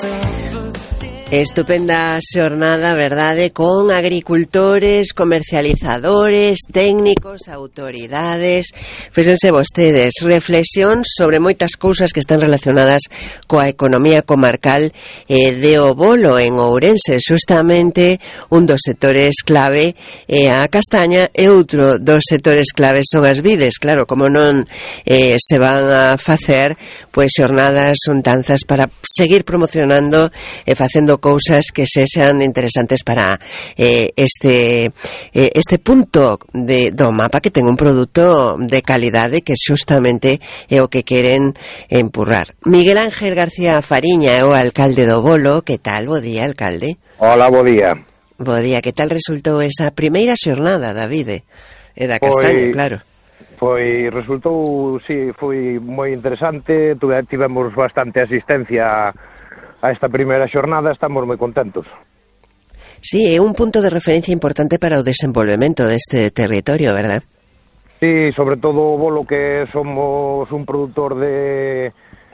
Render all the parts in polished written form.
Estupenda xornada, verdade, con agricultores, comercializadores, técnicos, autoridades. Fíxense vostedes, reflexión sobre moitas cousas que están relacionadas coa economía comarcal de O Bolo en Ourense. Justamente un dos sectores clave é a castaña e outro dos sectores claves son as vides. Claro, como non se van a facer pois xornadas untanzas para seguir promocionando e facendo cousas que sexan interesantes para este punto do mapa, que ten un produto de calidade que xustamente é o que queren empurrar. Miguel Ángel García Fariña é o alcalde do Bolo. Que tal? Bo día, alcalde. Hola, bo día. Bo día. Que tal resultou esa primeira xornada da vide e da castaña, claro? Pois resultou, sí, foi moi interesante. Tivemos bastante asistencia a esta primeira xornada, estamos moi contentos. Sí, é un punto de referencia importante para o desenvolvemento deste territorio, verdad? Sí, sobre todo o Bolo, que somos un produtor de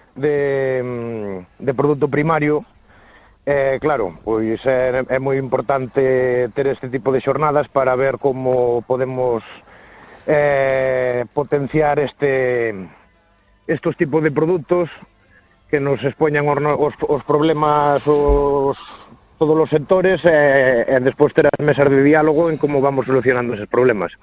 produto primario. Claro, pois é moi importante ter este tipo de xornadas para ver como podemos potenciar estos tipos de produtos que nos expoñan os problemas todos os sectores e despois ter as mesas de diálogo en como vamos solucionando eses problemas.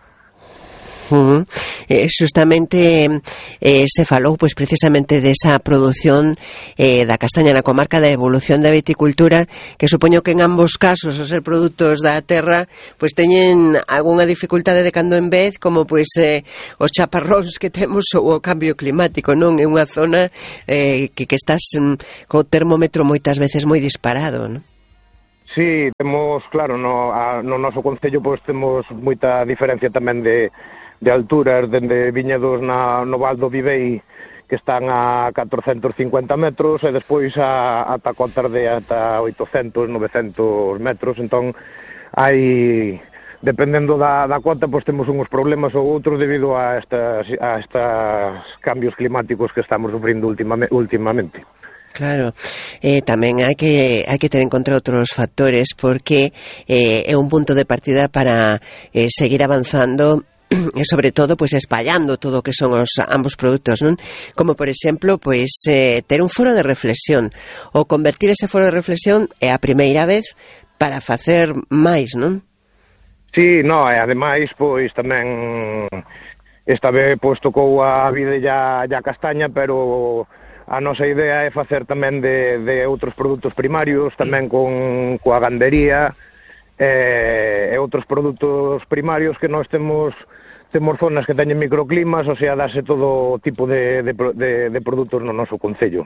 Justamente se falou pois precisamente desa produción da castaña na comarca, da evolución da viticultura, que supoño que en ambos casos os ser produtos da terra pois teñen algunha dificultade de cando en vez, como pois os chaparróns que temos ou o cambio climático, non? É unha zona que estás co termómetro moitas veces moi disparado, non? Sí, temos, claro, no noso concello pois temos moita diferencia tamén de alturas, dende viñedos no Val do Vivei, que están a 450 metros, e despois ata cotas de ata 800, 900 metros. Entón, dependendo da cota, pois temos uns problemas ou outros debido a estes cambios climáticos que estamos sufrindo últimamente. Claro, tamén hai que ter en conta outros factores, porque é un punto de partida para seguir avanzando e sobre todo pois espallando todo o que son os ambos produtos, non? Como por exemplo, pois ter un foro de reflexión, ou convertir ese foro de reflexión é a primeira vez para facer máis, non? Sí, e ademais pois tamén esta vez pois tocou a vide e a castaña, pero a nosa idea é facer tamén de outros produtos primarios, tamén coa gandería e outros produtos primarios que nós temos zonas que teñen microclimas, o sea, dase todo tipo de produtos no noso concello.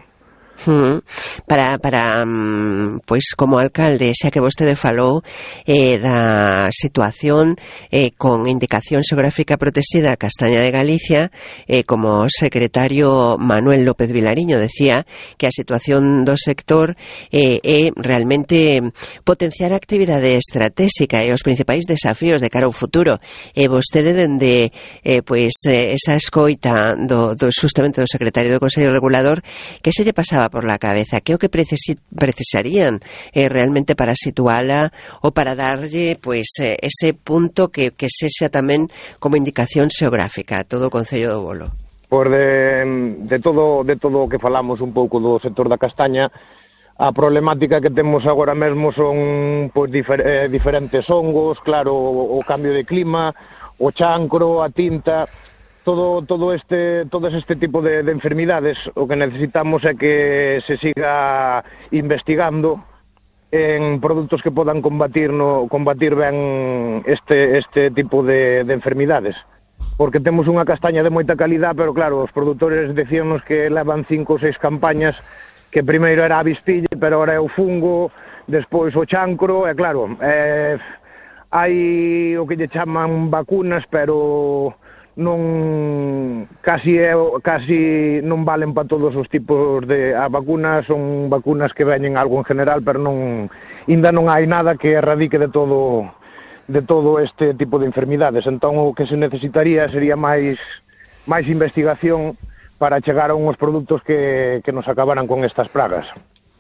Para pois como alcalde, xa que vostede falou da situación con indicación xeográfica protexida Castaña de Galicia, como secretario Manuel López Vilariño decía que a situación do sector é realmente potenciar a actividade estratégica e os principais desafíos de cara ao futuro, e vostede dende pois esa escoita justamente do secretario do Consello Regulador, que se lle pasaba por la cabeza, que é o que precisarían realmente para situala ou para darlle pois ese punto que sexa tamén como indicación xeográfica a todo o Concello do Bolo? Pois de todo o que falamos un pouco do sector da castaña, a problemática que temos agora mesmo son pois diferentes hongos, claro, o cambio de clima, o chancro, a tinta. Todo este tipo de enfermidades, o que necesitamos é que se siga investigando en produtos que podan combatir ben este tipo de enfermidades. Porque temos unha castaña de moita calidad, pero claro, os produtores decíanos que levan 5 ou 6 campañas, que primeiro era a avispille, pero agora é o fungo, despois o chancro, e claro, hai o que lle chaman vacunas, pero casi non valen para todos os tipos de vacunas. Son vacunas que veñen algo en general, pero ainda non hai nada que erradique de todo este tipo de enfermidades. Entón o que se necesitaría sería máis investigación para chegar a unhos produtos que nos acabaran con estas pragas.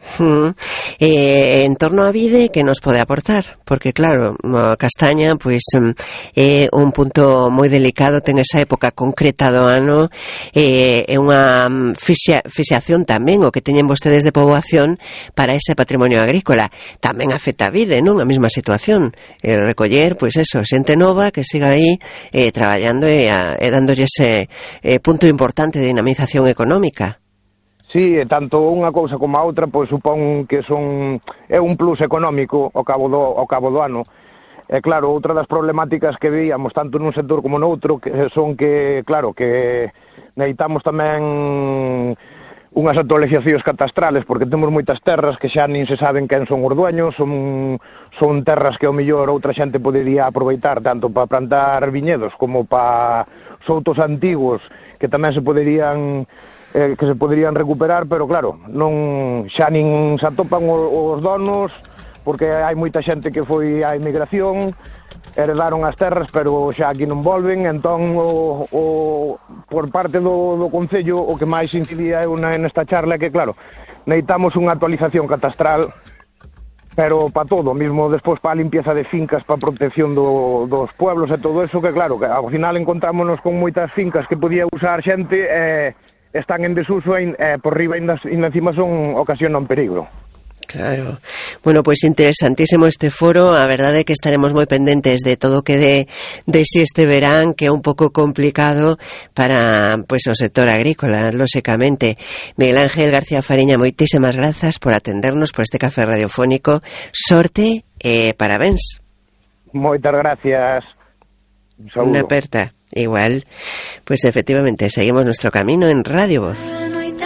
En torno a Vide, que nos pode aportar? Porque claro, a castaña pois é un punto moi delicado, ten esa época concreta do ano, é unha fixación tamén o que teñen vostedes de poboación para ese patrimonio agrícola. Tamén afecta a Vide, non? A mesma situación, recoller, pois eso, xente nova que siga aí traballando e dándolle ese punto importante de dinamización económica. Sí, tanto unha cousa como a outra, pois supón que é un plus económico ao cabo do ano. E claro, outra das problemáticas que veíamos tanto nun sector como no outro que son que, claro, que necesitamos tamén unhas actualizacións catastrales, porque temos moitas terras que xa nin se saben quen son os dueños, son terras que ao mellor outra xente podería aproveitar tanto para plantar viñedos como para soutos antigos que tamén se poderían recuperar, pero claro, xa nin se atopan os donos, porque hai moita xente que foi á emigración, heredaron as terras, pero xa aquí non volven. Entón, por parte do Concello, o que máis incidía nesta charla é que, claro, necesitamos unha actualización catastral, pero para todo, mesmo despois para a limpieza de fincas, para a protección dos pueblos e todo eso, que claro, que ao final encontrámonos con moitas fincas que podía usar xente están en desuso e por riba ainda encima ocasionan perigo. Claro. Bueno, pois interesantísimo este foro. A verdade é que estaremos moi pendentes de todo o que de si este verán, que é un pouco complicado para pois o sector agrícola, lóxicamente. Miguel Ángel García Fariña, moitísimas grazas por atendernos por este café radiofónico. Sorte e parabéns. Moitas gracias. Un saúdo. Unha aperta. Igual, pues efectivamente seguimos nuestro camino en Radio Voz.